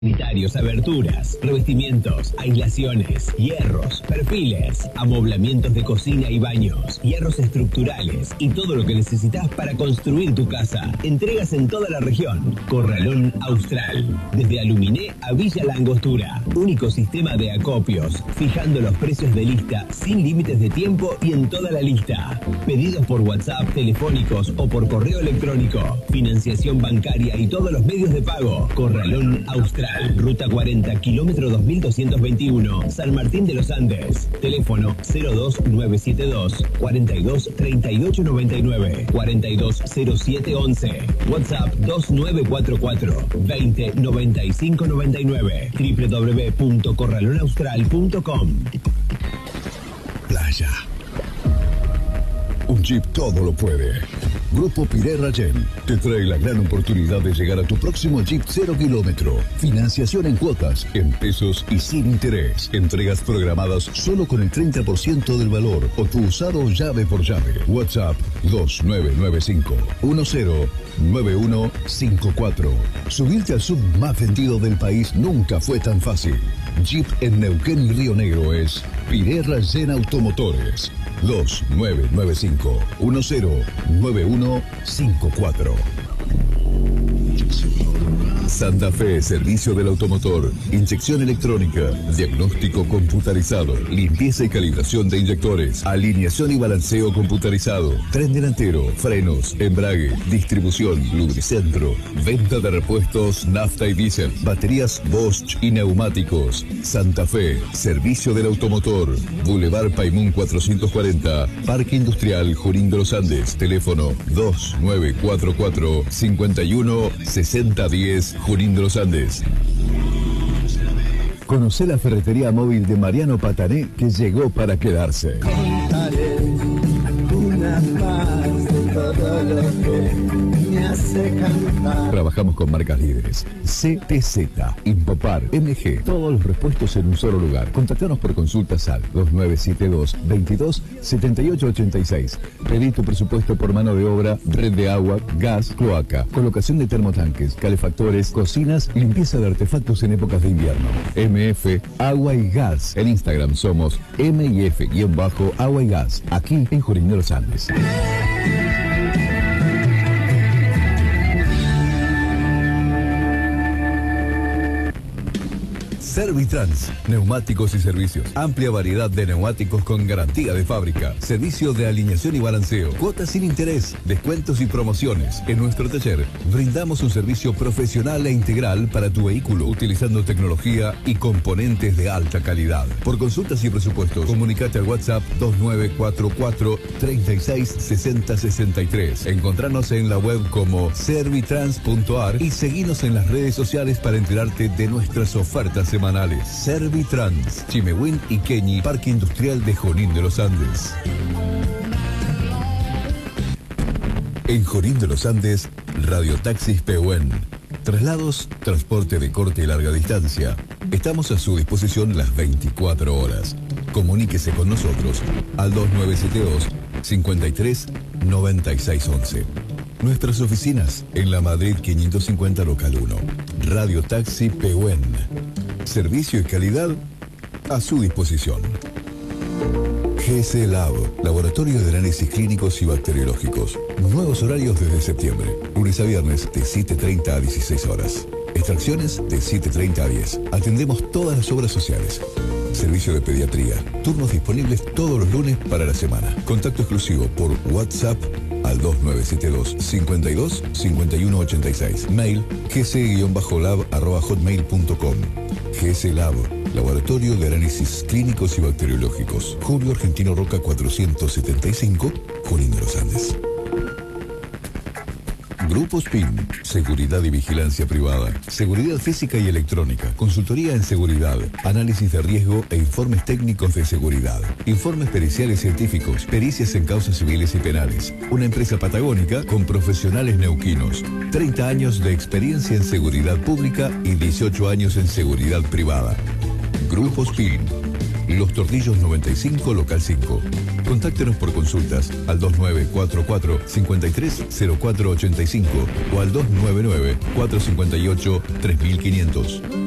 sanitarios, aberturas, revestimientos, aislaciones, hierros, perfiles, amoblamientos de cocina y baños, hierros estructurales y todo lo que necesitas para construir tu casa. Entregas en toda la región. Corralón Austral. Desde Aluminé a Villa La Angostura. Único sistema de acopios, fijando los precios de lista sin límites de tiempo y en toda la lista. Pedidos por WhatsApp, telefónicos o por correo electrónico. Financiación bancaria y todos los medios de pago. Corralón Austral. Ruta 40, kilómetro 2221, San Martín de los Andes. Teléfono 02972 42 38 99 42 07 11. WhatsApp 2944 20 95 99. www.corralonaustral.com. Playa. Un Jeep todo lo puede. Grupo Piré Rayén te trae la gran oportunidad de llegar a tu próximo Jeep 0 kilómetro. Financiación en cuotas, en pesos y sin interés. Entregas programadas solo con el 30% del valor o tu usado llave por llave. WhatsApp 2995-109154. Subirte al sub más vendido del país nunca fue tan fácil. Jeep en Neuquén y Río Negro es Piré Rayén Automotores. 2995-109154. Santa Fe, servicio del automotor, inyección electrónica, diagnóstico computarizado, limpieza y calibración de inyectores, alineación y balanceo computarizado, tren delantero, frenos, embrague, distribución, lubricentro, venta de repuestos, nafta y diésel, baterías Bosch y neumáticos. Santa Fe, servicio del automotor, Boulevard Paimún 440, Parque Industrial Junín de los Andes, teléfono 2944 51 6010. Junín de los Andes. Conoce la ferretería móvil de Mariano Patané, que llegó para quedarse. Contaré una más de todo lo que me hace cantar. Trabajamos con marcas líderes. CTZ, Impopar, MG, todos los repuestos en un solo lugar. Contactanos por consultas al 2972 22 78 86. Pedí tu presupuesto por mano de obra, red de agua, gas, cloaca, colocación de termotanques, calefactores, cocinas y limpieza de artefactos en épocas de invierno. MF, Agua y Gas. En Instagram somos MIF-Agua y Gas. Aquí en Junín de los Andes. Servitrans, neumáticos y servicios. Amplia variedad de neumáticos con garantía de fábrica. Servicio de alineación y balanceo. Cuotas sin interés. Descuentos y promociones. En nuestro taller brindamos un servicio profesional e integral para tu vehículo, utilizando tecnología y componentes de alta calidad. Por consultas y presupuestos, comunicate al WhatsApp 2944 36 60 63. Encontranos en la web como servitrans.ar y seguinos en las redes sociales para enterarte de nuestras ofertas semanales. Servitrans, Chimehuín y Queñi, Parque Industrial de Junín de los Andes. En Junín de los Andes, Radiotaxis Pehuen. Traslados, transporte de corta y larga distancia. Estamos a su disposición las 24 horas. Comuníquese con nosotros al 2972 53 96 11. Nuestras oficinas en la Madrid 550 local 1. Radiotaxi Pehuen. Servicio y calidad a su disposición. GS Lab, Laboratorio de Análisis Clínicos y Bacteriológicos. Nuevos horarios desde septiembre. Lunes a viernes de 7:30 a 16 horas. Extracciones de 7:30 a 10. Atendemos todas las obras sociales. Servicio de pediatría. Turnos disponibles todos los lunes para la semana. Contacto exclusivo por WhatsApp al 2972 52 51 86. Mail gs-lab@hotmail.com. GS Lab, Laboratorio de Análisis Clínicos y Bacteriológicos. Julio Argentino Roca 475, Junín de los Andes. Grupo SPIN, seguridad y vigilancia privada, seguridad física y electrónica, consultoría en seguridad, análisis de riesgo e informes técnicos de seguridad, informes periciales científicos, pericias en causas civiles y penales. Una empresa patagónica con profesionales neuquinos, 30 años de experiencia en seguridad pública y 18 años en seguridad privada. Grupo SPIN, Los Tornillos 95, local 5. Contáctenos por consultas al 2944 530485 o al 299 458 3500.